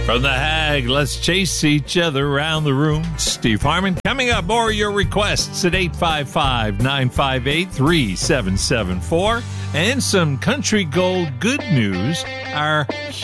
From the Hag, let's chase each other around the room. Steve Harmon. Coming up, more of your requests at 855-958-3774. And some country gold good news. Our